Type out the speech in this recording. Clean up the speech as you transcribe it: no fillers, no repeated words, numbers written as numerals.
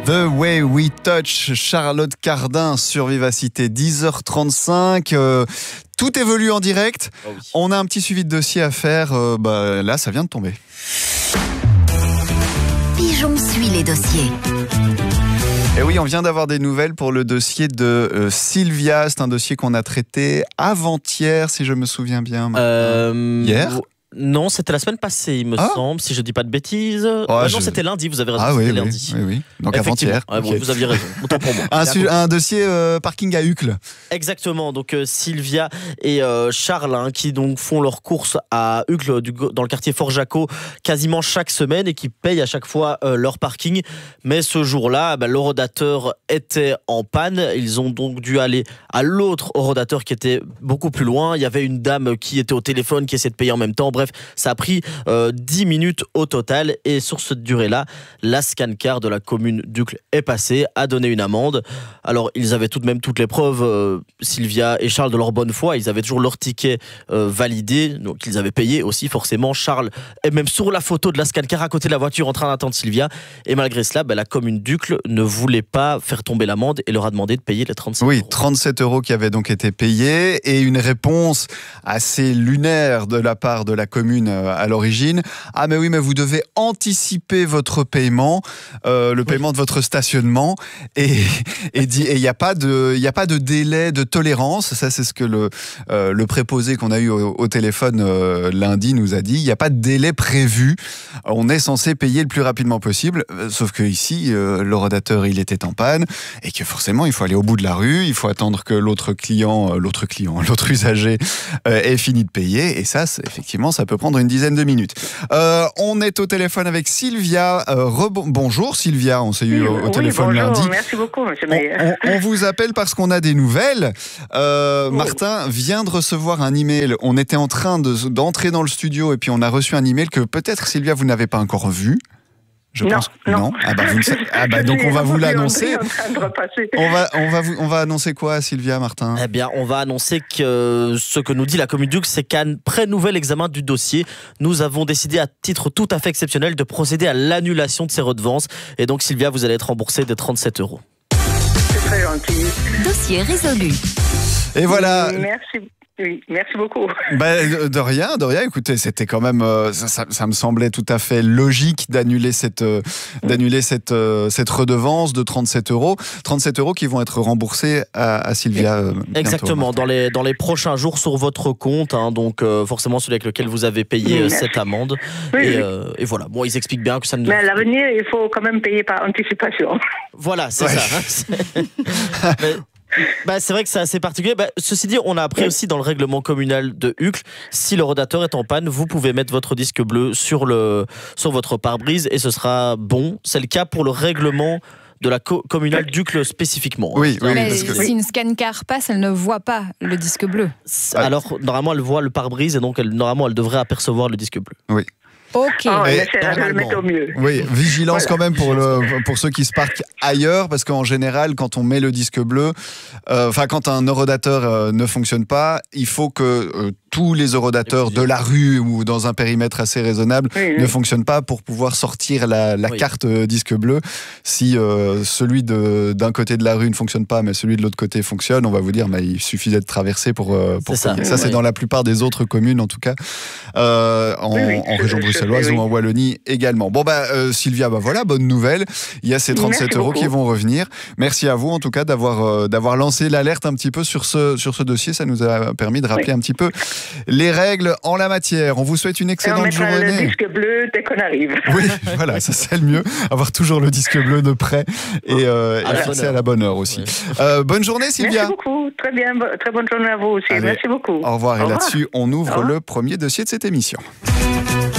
The Way We Touch, Charlotte Cardin sur Vivacité, 10h35. Tout évolue en direct. Oh oui. On a un petit suivi de dossier à faire. Là, ça vient de tomber. Pigeon suit les dossiers. Et oui, on vient d'avoir des nouvelles pour le dossier de Sylvia. C'est un dossier qu'on a traité avant-hier, si je me souviens bien. Hier ? Non, c'était la semaine passée, il me semble, si je dis pas de bêtises. Non, c'était lundi, vous avez raison, c'était lundi. Oui. Donc avant-hier. Okay. Vous aviez raison, autant pour moi. Un dossier parking à Uccle. Exactement, donc Sylvia et Charles qui donc font leurs courses à Uccle, dans le quartier Fort-Jaco, quasiment chaque semaine et qui payent à chaque fois leur parking. Mais ce jour-là, l'horodateur était en panne. Ils ont donc dû aller à l'autre horodateur qui était beaucoup plus loin. Il y avait une dame qui était au téléphone, qui essayait de payer en même temps. Bref, ça a pris 10 minutes au total. Et sur cette durée-là, la Scancar de la commune d'Uccle est passée, a donné une amende. Alors, ils avaient tout de même toutes les preuves, Sylvia et Charles, de leur bonne foi. Ils avaient toujours leur ticket validé, donc ils avaient payé aussi forcément. Charles est même sur la photo de la Scancar à côté de la voiture en train d'attendre Sylvia. Et malgré cela, la commune d'Uccle ne voulait pas faire tomber l'amende et leur a demandé de payer les 37 euros. Oui, 37 euros qui avaient donc été payés et une réponse assez lunaire de la part de la commune à l'origine. Ah mais oui, mais vous devez anticiper votre paiement, le paiement de votre stationnement et il n'y a pas de délai de tolérance. Ça, c'est ce que le préposé qu'on a eu au téléphone lundi nous a dit. Il n'y a pas de délai prévu. On est censé payer le plus rapidement possible. Sauf que ici, l'horodateur, il était en panne et que forcément, il faut aller au bout de la rue. Il faut attendre que l'autre usager ait fini de payer. Et ça, effectivement, ça peut prendre une dizaine de minutes. On est au téléphone avec Sylvia. Bonjour Sylvia, on s'est eu au téléphone bonjour, lundi. Merci beaucoup, monsieur Meyer. On vous appelle parce qu'on a des nouvelles. Martin vient de recevoir un email. On était en train d'entrer dans le studio et puis on a reçu un email que peut-être Sylvia vous n'avez pas encore vu. Je pense que non. Donc on va vous l'annoncer. On va annoncer quoi, Sylvia, Martin ? Eh bien, on va annoncer que ce que nous dit la commune d'Uccle, c'est qu'après nouvel examen du dossier, nous avons décidé à titre tout à fait exceptionnel de procéder à l'annulation de ces redevances. Et donc, Sylvia, vous allez être remboursée des 37 euros. C'est très gentil. Dossier résolu. Et voilà. Merci. Oui, merci beaucoup. De rien. Écoutez, c'était quand même, ça me semblait tout à fait logique d'annuler cette redevance de 37 euros. 37 euros qui vont être remboursés à Sylvia. Exactement, dans les prochains jours sur votre compte, donc forcément celui avec lequel vous avez payé cette amende. Oui, et voilà, bon, ils expliquent bien que ça ne... Mais à l'avenir, il faut quand même payer par anticipation. Voilà, c'est ça. C'est vrai que c'est assez particulier. Ceci dit, on a appris aussi dans le règlement communal de Uccle, si le horodateur est en panne, vous pouvez mettre votre disque bleu sur votre pare-brise et ce sera bon. C'est le cas pour le règlement de la communale d'Uccle spécifiquement. Oui, mais si une Scancar passe, elle ne voit pas le disque bleu. Alors, normalement, elle voit le pare-brise et donc, normalement, elle devrait apercevoir le disque bleu. Oui. Ok. Je vais le mettre au mieux. Oui, vigilance quand même pour ceux qui se parquent ailleurs, parce qu'en général, quand on met le disque bleu, quand un horodateur ne fonctionne pas, il faut que tous les horodateurs de la rue ou dans un périmètre assez raisonnable ne fonctionnent pas pour pouvoir sortir la carte disque bleu. Si celui d'un côté de la rue ne fonctionne pas, mais celui de l'autre côté fonctionne, on va vous dire il suffit d'être traversé pour payer. Ça, c'est dans la plupart des autres communes, en tout cas, en région bruxelloise ou en Wallonie également. Sylvia, voilà, bonne nouvelle. Il y a ces 37 euros qui vont revenir. Merci à vous, en tout cas, d'avoir lancé l'alerte un petit peu sur ce dossier. Ça nous a permis de rappeler un petit peu les règles en la matière. On vous souhaite une excellente journée. On mettra le disque bleu dès qu'on arrive. Oui, voilà, ça c'est le mieux. Avoir toujours le disque bleu de près et c'est à la bonne heure aussi. Bonne journée, Sylvia. Merci beaucoup. Très bien. Très bonne journée à vous aussi. Allez, merci beaucoup. Au revoir. Et là-dessus, on ouvre le premier dossier de cette émission.